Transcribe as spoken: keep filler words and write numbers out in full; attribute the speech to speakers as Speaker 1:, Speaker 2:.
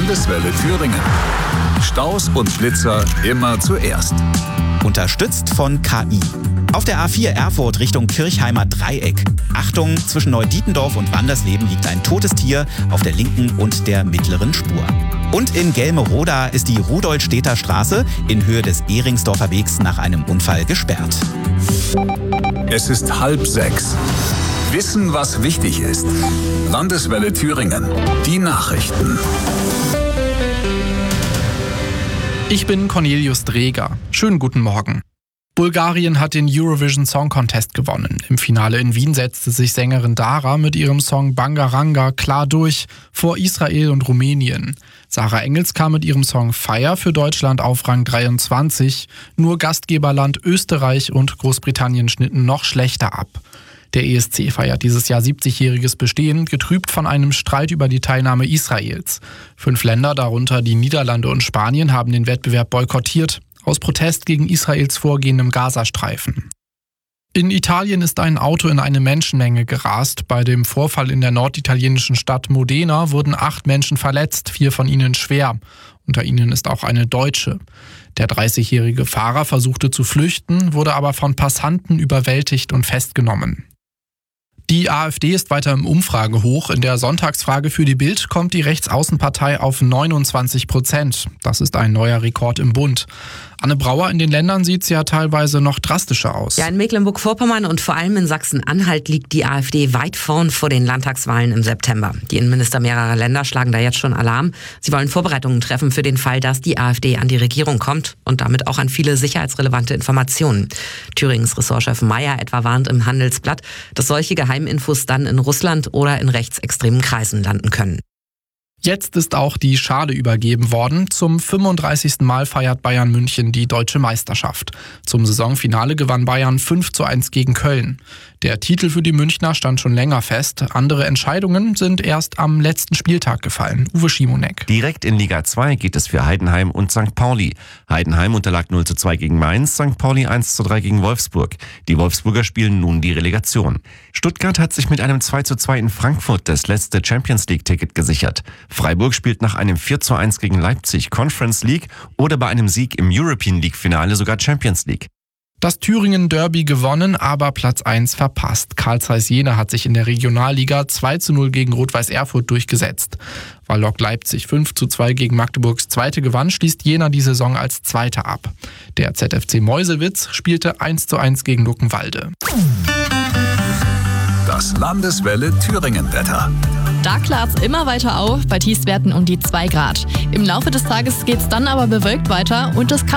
Speaker 1: Landeswelle Thüringen. Staus und Blitzer immer zuerst.
Speaker 2: Unterstützt von K I. Auf der A vier Erfurt Richtung Kirchheimer Dreieck. Achtung, zwischen Neudietendorf und Wandersleben liegt ein totes Tier auf der linken und der mittleren Spur. Und in Gelmeroda ist die Rudolstädter Straße in Höhe des Ehringsdorfer Wegs nach einem Unfall gesperrt.
Speaker 1: Es ist halb sechs. Wissen, was wichtig ist. Landeswelle Thüringen. Die Nachrichten.
Speaker 3: Ich bin Cornelius Dreger. Schönen guten Morgen. Bulgarien hat den Eurovision Song Contest gewonnen. Im Finale in Wien setzte sich Sängerin Dara mit ihrem Song Bangaranga klar durch vor Israel und Rumänien. Sarah Engels kam mit ihrem Song Fire für Deutschland auf Rang dreiundzwanzig. Nur Gastgeberland Österreich und Großbritannien schnitten noch schlechter ab. Der E S C feiert dieses Jahr siebzigjähriges Bestehen, getrübt von einem Streit über die Teilnahme Israels. Fünf Länder, darunter die Niederlande und Spanien, haben den Wettbewerb boykottiert, aus Protest gegen Israels Vorgehen im Gazastreifen. In Italien ist ein Auto in eine Menschenmenge gerast. Bei dem Vorfall in der norditalienischen Stadt Modena wurden acht Menschen verletzt, vier von ihnen schwer. Unter ihnen ist auch eine Deutsche. Der dreißigjährige Fahrer versuchte zu flüchten, wurde aber von Passanten überwältigt und festgenommen. Die AfD ist weiter im Umfragehoch. In der Sonntagsfrage für die Bild kommt die Rechtsaußenpartei auf neunundzwanzig Prozent. Das ist ein neuer Rekord im Bund. Anne Brauer, in den Ländern sieht es ja teilweise noch drastischer aus.
Speaker 4: Ja, in Mecklenburg-Vorpommern und vor allem in Sachsen-Anhalt liegt die AfD weit vorn vor den Landtagswahlen im September. Die Innenminister mehrerer Länder schlagen da jetzt schon Alarm. Sie wollen Vorbereitungen treffen für den Fall, dass die AfD an die Regierung kommt und damit auch an viele sicherheitsrelevante Informationen. Thüringens Ressortchef Mayer etwa warnt im Handelsblatt, dass solche Geheiminfos dann in Russland oder in rechtsextremen Kreisen landen können.
Speaker 3: Jetzt ist auch die Schale übergeben worden. Zum fünfunddreißigsten Mal feiert Bayern München die deutsche Meisterschaft. Zum Saisonfinale gewann Bayern fünf zu eins gegen Köln. Der Titel für die Münchner stand schon länger fest. Andere Entscheidungen sind erst am letzten Spieltag gefallen. Uwe Schimonek.
Speaker 5: Direkt in Liga zwei geht es für Heidenheim und Sankt Pauli. Heidenheim unterlag null zu zwei gegen Mainz, Sankt Pauli eins zu drei gegen Wolfsburg. Die Wolfsburger spielen nun die Relegation. Stuttgart hat sich mit einem zwei zu zwei in Frankfurt das letzte Champions-League-Ticket gesichert. Freiburg spielt nach einem vier zu eins gegen Leipzig Conference League oder bei einem Sieg im European League-Finale sogar Champions League.
Speaker 3: Das Thüringen-Derby gewonnen, aber Platz eins verpasst. Karl Zeiss Jena hat sich in der Regionalliga zwei zu null gegen Rot-Weiß Erfurt durchgesetzt. Weil Lok Leipzig fünf zu zwei gegen Magdeburgs Zweite gewann, schließt Jena die Saison als Zweiter ab. Der Z F C Meuselwitz spielte eins zu eins gegen Luckenwalde.
Speaker 1: Das Landeswelle Thüringen-Wetter.
Speaker 6: Da klart's immer weiter auf, bei Tiefstwerten um die zwei Grad. Im Laufe des Tages geht's dann aber bewölkt weiter und es kann